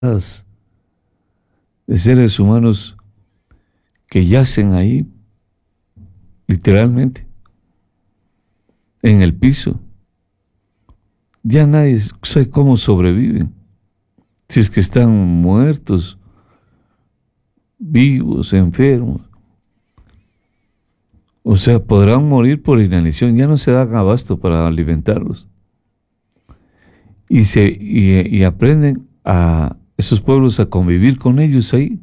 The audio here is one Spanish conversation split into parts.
de seres humanos que yacen ahí, literalmente, en el piso. Ya nadie sabe cómo sobreviven. Si es que están muertos, vivos, enfermos. O sea, podrán morir por inanición. Ya no se dan abasto para alimentarlos. Y aprenden a esos pueblos a convivir con ellos ahí.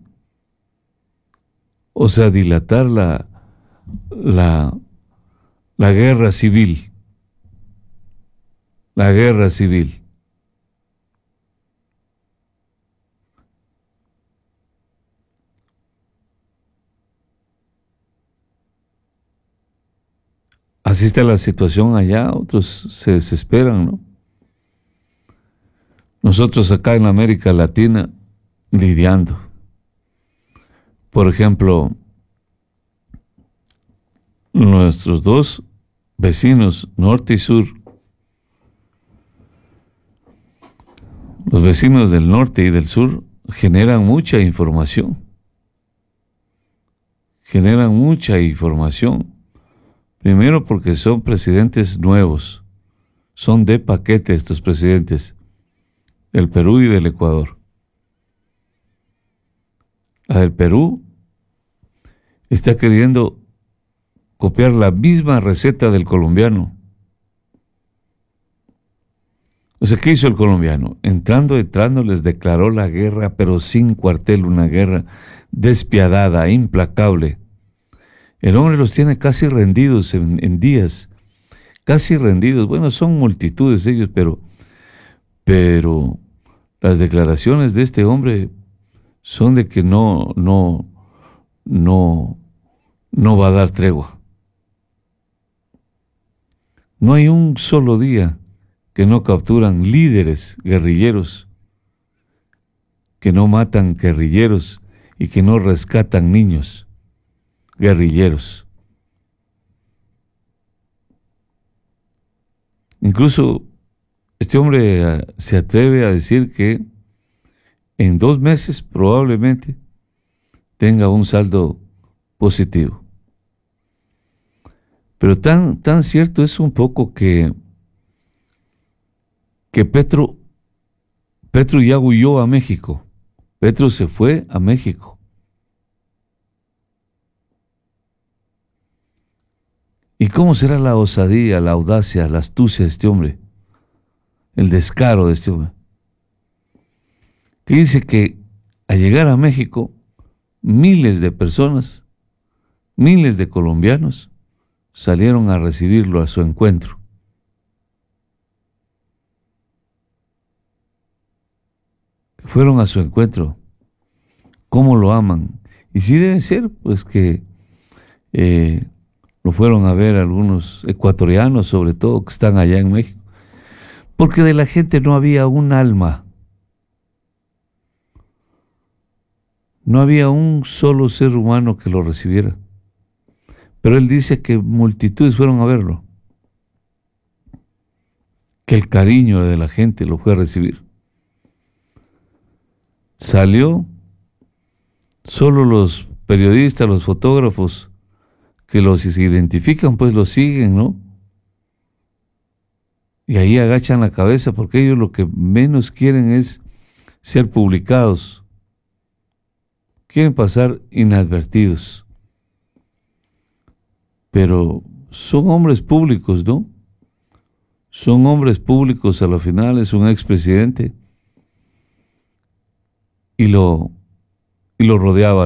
O sea, dilatar la guerra civil. La guerra civil. Así está la situación allá, otros se desesperan, ¿no? Nosotros acá en América Latina lidiando. Por ejemplo, nuestros dos vecinos, norte y sur, los vecinos del norte y del sur generan mucha información. Generan mucha información. Primero porque son presidentes nuevos. Son de paquete estos presidentes del Perú y del Ecuador. La del Perú está queriendo copiar la misma receta del colombiano. O sea, ¿qué hizo el colombiano? Entrando, les declaró la guerra, pero sin cuartel, una guerra despiadada, implacable. El hombre los tiene casi rendidos en días, casi rendidos. Bueno, son multitudes ellos, pero las declaraciones de este hombre son de que no va a dar tregua. No hay un solo día que no capturan líderes guerrilleros, que no matan guerrilleros y que no rescatan niños guerrilleros. Incluso este hombre se atreve a decir que en 2 meses probablemente tenga un saldo positivo. Pero tan cierto es un poco que Petro ya huyó a México. Petro se fue a México. ¿Y cómo será la osadía, la audacia, la astucia de este hombre? El descaro de este hombre. Que dice que al llegar a México, miles de personas, miles de colombianos, salieron a recibirlo a su encuentro. Fueron a su encuentro. ¿Cómo lo aman? Y sí debe ser, pues que lo fueron a ver algunos ecuatorianos, sobre todo, que están allá en México. Porque de la gente no había un alma. No había un solo ser humano que lo recibiera. Pero él dice que multitudes fueron a verlo. Que el cariño de la gente lo fue a recibir. Salió, solo los periodistas, los fotógrafos que los identifican, pues los siguen, ¿no? Y ahí agachan la cabeza porque ellos lo que menos quieren es ser publicados. Quieren pasar inadvertidos. Pero son hombres públicos, ¿no? Son hombres públicos, a la final es un expresidente. Y lo rodeaba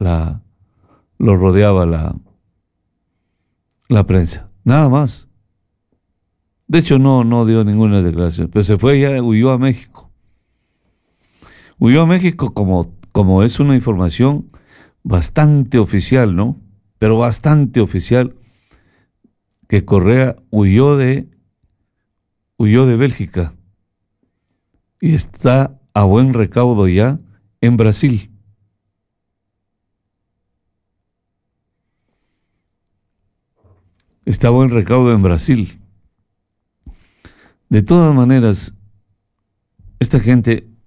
la prensa. Nada más. De hecho, no dio ninguna declaración. Pero se fue, ya huyó a México. Huyó a México como es una información bastante oficial, ¿no? Pero bastante oficial, que Correa huyó de Bélgica y está a buen recaudo ya en Brasil. Está a buen recaudo en Brasil. De todas maneras, esta gente